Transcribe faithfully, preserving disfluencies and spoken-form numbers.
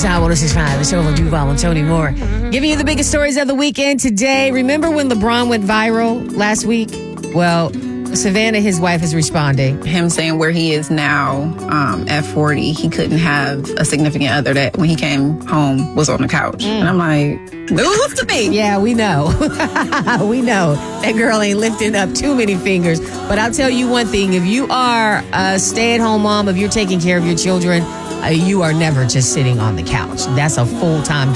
Top one oh six point five, the show with Duval and Tony Moore. Giving you the biggest stories of the weekend today. Remember when LeBron went viral last week? Well, Savannah, his wife, is responding. Him saying where he is now um, at forty, he couldn't have a significant other that when he came home was on the couch. Mm. And I'm like, news to me. Yeah, we know. we know. That girl ain't lifting up too many fingers. But I'll tell you one thing. If you are a stay-at-home mom, if you're taking care of your children, uh, you are never just sitting on the couch. That's a full-time